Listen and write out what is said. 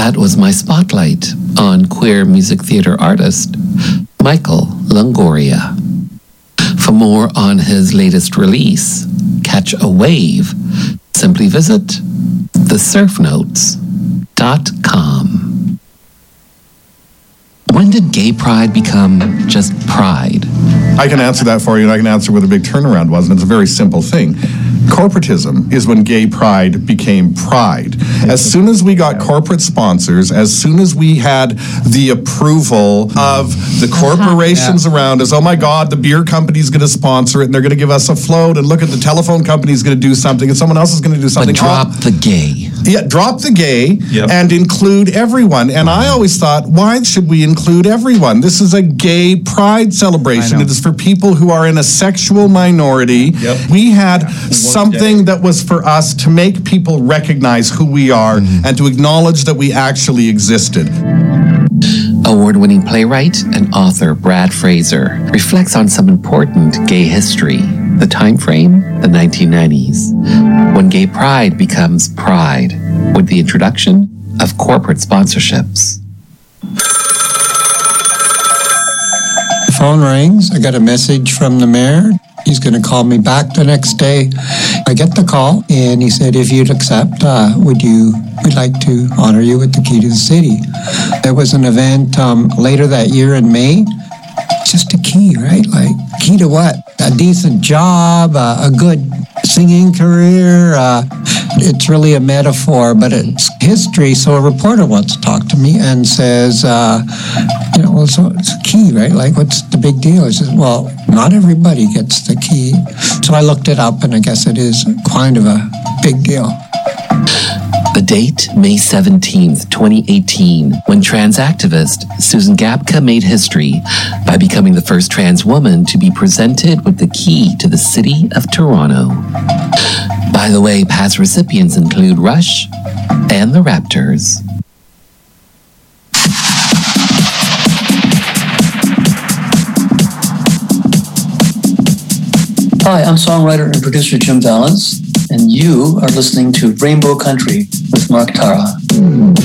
that was my spotlight on queer music theater artist Michael Longoria. For more on his latest release, Catch a Wave, simply visit thesurfnotes.com. When did gay pride become just pride? I can answer that for you, and I can answer where the big turnaround was, and it's a very simple thing. Corporatism is when gay pride became pride. As soon as we got corporate sponsors, as soon as we had the approval of the corporations around us, oh my God, the beer company's going to sponsor it, and they're going to give us a float, and look at the telephone company's going to do something, and someone else is going to do something. But drop the gay. Yeah, drop the gay and include everyone. And I always thought, why should we include everyone? This is a gay pride celebration. It is for people who are in a sexual minority. We had something that was for us to make people recognize who we are and to acknowledge that we actually existed. Award-winning playwright and author Brad Fraser reflects on some important gay history. The time frame, the 1990s, when gay pride becomes pride, with the introduction of corporate sponsorships. The phone rings. I got a message from the mayor. He's going to call me back the next day. I get the call, and he said, if you'd accept, we'd like to honor you with the key to the city. There was an event later that year in May. Just a key, right? Like, key to what? A decent job, a good singing career. It's really a metaphor, but it's history. So a reporter wants to talk to me and says, so it's a key, right? Like, what's the big deal? I says, well, not everybody gets the key. So I looked it up, and I guess it is kind of a big deal. The date, May 17th, 2018, when trans activist Susan Gapka made history by becoming the first trans woman to be presented with the key to the city of Toronto. By the way, past recipients include Rush and the Raptors. Hi, I'm songwriter and producer Jim Valens, and you are listening to Rainbow Country with Mark Tara.